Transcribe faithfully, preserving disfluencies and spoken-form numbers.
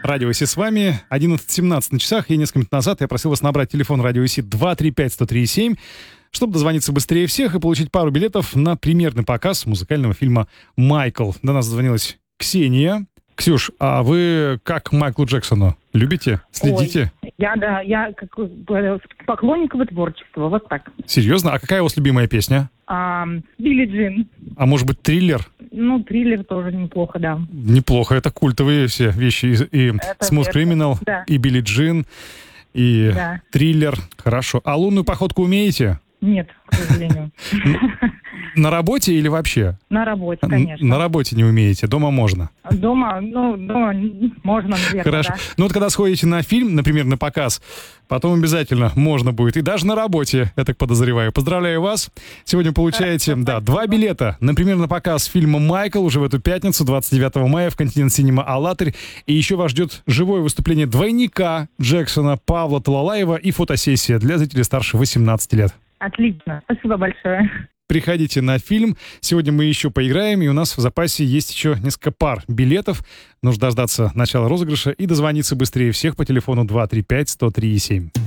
Радио ИСИ с вами. одиннадцать семнадцать на часах. И несколько минут назад я просил вас набрать телефон Радио ИСИ два три пять сто три семь, чтобы дозвониться быстрее всех и получить пару билетов на премьерный показ музыкального фильма «Майкл». До нас дозвонилась Ксения. Ксюш, а вы как Майклу Джексону? Любите? Следите? Ой, я, да, я как поклонник его творчества, вот так. Серьезно? А какая у вас любимая песня? А, Билли Джин. А может быть, «Триллер»? Ну, «Триллер» тоже неплохо, да. Неплохо, это культовые все вещи. И, и «Smooth Criminal», да. и «Билли Джин», и да. «Триллер». Хорошо. А «Лунную походку» умеете? Нет, к сожалению. На работе или вообще? На работе, конечно. На работе не умеете, дома можно? Дома, ну, дома можно, наверное, Хорошо. Да. Ну вот когда сходите на фильм, например, на показ, потом обязательно можно будет. И даже на работе, я так подозреваю. Поздравляю вас. Сегодня получаете, Хорошо, да, два билета, например, на показ фильма «Майкл» уже в эту пятницу, двадцать девятого мая в Континент Синема «АЛЛАТРА». И еще вас ждет живое выступление двойника Джексона Павла Талалаева и фотосессия для зрителей старше восемнадцати лет. Отлично. Спасибо большое. Приходите на фильм. Сегодня мы еще поиграем, и у нас в запасе есть еще несколько пар билетов. Нужно дождаться начала розыгрыша и дозвониться быстрее всех по телефону два три пять сто три семь.